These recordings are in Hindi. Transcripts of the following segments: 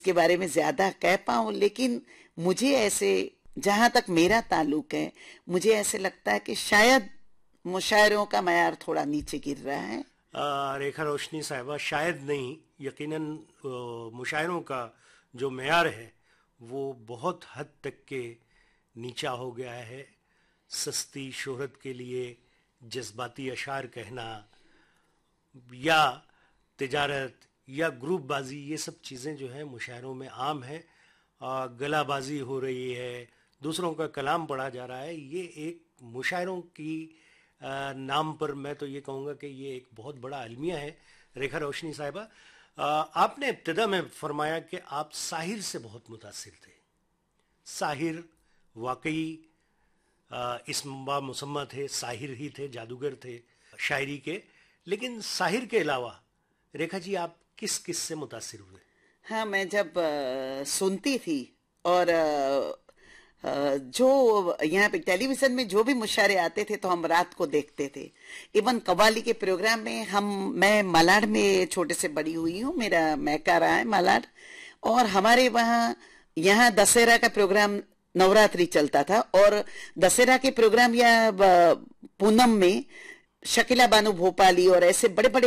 के बारे में ज्यादा कह पाऊं, लेकिन मुझे ऐसे, जहां तक मेरा ताल्लुक है, मुझे ऐसे लगता है कि शायद मुशायरों का मयार थोड़ा नीचे गिर रहा है। रेखा रोशनी साहिबा, शायद नहीं, यकीनन मुशायरों का जो मेयार है वो बहुत हद तक के नीचा हो गया है। सस्ती शोहरत के लिए जज्बाती अशार कहना या तिजारत या ग्रुप बाजी, ये सब चीज़ें जो है मुशायरों में आम है। गलाबाजी हो रही है, दूसरों का कलाम पढ़ा जा रहा है। ये एक मुशायरों की नाम पर मैं तो ये कहूँगा कि ये एक बहुत बड़ा अलमिया है। रेखा रोशनी साहिबा, आपने इब्तिदा में फरमाया कि आप साहिर से बहुत मुतासिर थे। साहिर वाकई इसम बा मुसम्मा थे, साहिर ही थे, जादूगर थे शायरी के। लेकिन साहिर के अलावा रेखा जी आप किस किस से मुतासिर हुए? हाँ, मैं जब सुनती थी और जो यहाँ पे टेलीविजन में जो भी मुशायरे आते थे तो हम रात को देखते थे। इवन कव्वाली के प्रोग्राम में मैं मालाड में छोटे से बड़ी हुई हूँ, मेरा मैका रहा है मालाड, और हमारे वहाँ यहाँ दशहरा का प्रोग्राम नवरात्रि चलता था, और दशहरा के प्रोग्राम या पूनम में शकीला बानो भोपाली और ऐसे बड़े बड़े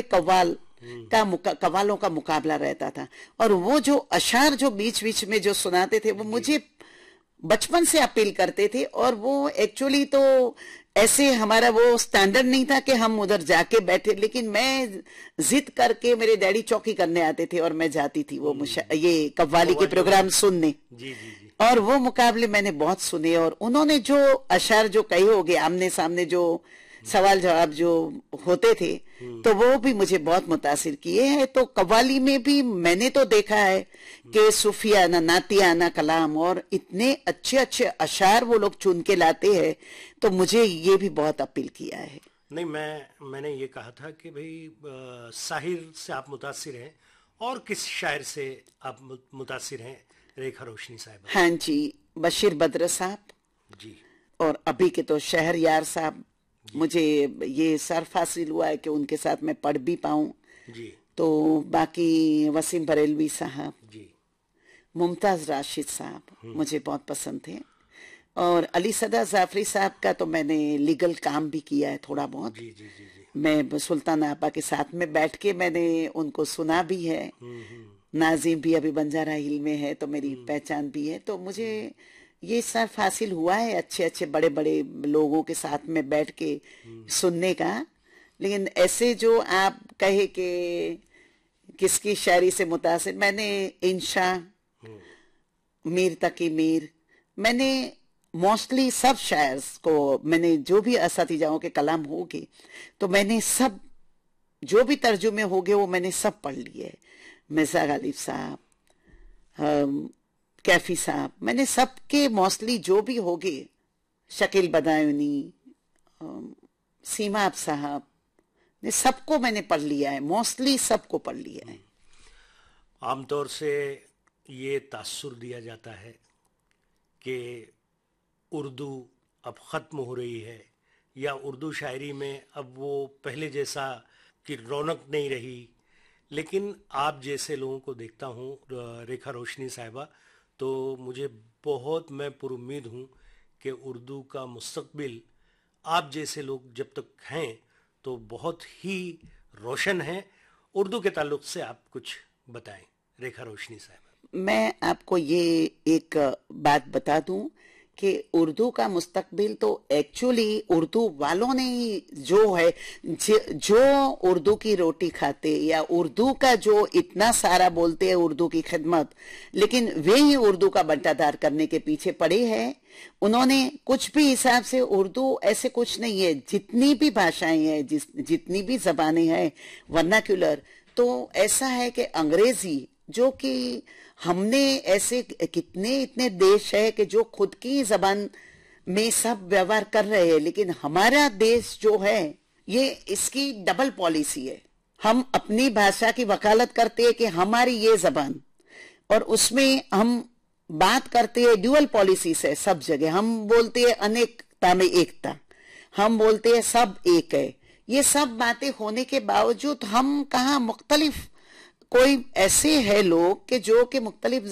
कव्वालों का मुकाबला रहता था। और वो जो अशार जो बीच बीच में जो सुनाते थे वो मुझे बचपन से अपील करते थे। और वो एक्चुअली तो ऐसे हमारा वो स्टैंडर्ड नहीं था कि हम उधर जाके बैठे, लेकिन मैं जिद करके, मेरे डैडी चौकी करने आते थे और मैं जाती थी वो ये कव्वाली के प्रोग्राम सुनने। जी जी जी। और वो मुकाबले मैंने बहुत सुने, और उन्होंने जो अशार जो कहे होगे आमने सामने जो सवाल जवाब जो होते थे तो वो भी मुझे बहुत मुतासिर किए हैं। तो कव्वाली में भी मैंने तो देखा है कि सूफियाना, नातियाना कलाम और इतने अच्छे अच्छे अशार वो लोग चुन के लाते हैं, तो मुझे ये भी बहुत अपील किया है। नहीं, मैंने ये कहा था कि भाई साहिर से आप मुतासिर हैं, और किस शायर से आप मुतासिर हैं रेखा रोशनी साहिबा? हाँ जी, बशीर बद्र साहब जी, और अभी के तो शहरयार साहब। मुझे ये सर्फ हासिल हुआ है कि उनके साथ मैं पढ़ भी पाऊं। जी। तो बाकी वसीम बरेलवी साहब जी, मुमताज राशिद साहब मुझे बहुत पसंद थे। और अली सदा जाफरी साहब का तो मैंने लीगल काम भी किया है थोड़ा बहुत। जी जी जी जी। मैं सुल्तान आपा के साथ में बैठ के मैंने उनको सुना भी है। नाजिम भी अभी बंजारा हिल में है तो मेरी पहचान भी है। तो मुझे ये सर्फ हासिल हुआ है अच्छे अच्छे बड़े बड़े लोगों के साथ में बैठ के सुनने का। लेकिन ऐसे जो आप कहे कि किसकी शायरी से मुतासिर, मैंने इंशा, मीर तकी मीर, मैंने मोस्टली सब शायर्स को, मैंने जो भी असातिजाओं के कलाम होंगे तो मैंने सब जो भी तर्जुमे होंगे वो मैंने सब पढ़ लिए। मिर्जा गालिब साहब, कैफी साहब, मैंने सबके मोस्टली जो भी होंगे, शकील बदायूनी, सीमा आप साहब, ने सबको मैंने पढ़ लिया है, मोस्टली सबको पढ़ लिया है। आमतौर से ये तासुर दिया जाता है कि उर्दू अब ख़त्म हो रही है, या उर्दू शायरी में अब वो पहले जैसा कि रौनक नहीं रही। लेकिन आप जैसे लोगों को देखता हूँ रेखा रोशनी साहिबा, तो मुझे बहुत, मैं पुरुम्मीद हूँ कि उर्दू का मुस्तकबिल आप जैसे लोग जब तक हैं तो बहुत ही रोशन है। उर्दू के ताल्लुक से आप कुछ बताएं रेखा रोशनी साहिबा। मैं आपको ये एक बात बता दूं कि उर्दू का मुस्तकबिल तो एक्चुअली उर्दू वालों ने ही जो है, जो उर्दू की रोटी खाते या उर्दू का जो इतना सारा बोलते हैं उर्दू की खिदमत, लेकिन वे ही उर्दू का बंटाधार करने के पीछे पड़े हैं। उन्होंने कुछ भी हिसाब से, उर्दू ऐसे कुछ नहीं है, जितनी भी भाषाएं हैं, जितनी भी जबानें हैं वर्नाक्युलर, तो ऐसा है कि अंग्रेजी जो कि हमने ऐसे कितने इतने देश है कि जो खुद की जबान में सब व्यवहार कर रहे हैं, लेकिन हमारा देश जो है ये इसकी डबल पॉलिसी है। हम अपनी भाषा की वकालत करते हैं कि हमारी ये जबान, और उसमें हम बात करते हैं ड्यूअल पॉलिसी से। सब जगह हम बोलते हैं अनेकता में एकता, हम बोलते हैं सब एक है। ये सब बातें होने के बावजूद हम कहाँ मुख्तलिफ कोई ऐसे है लोग कि जो कि मुख्तलिफ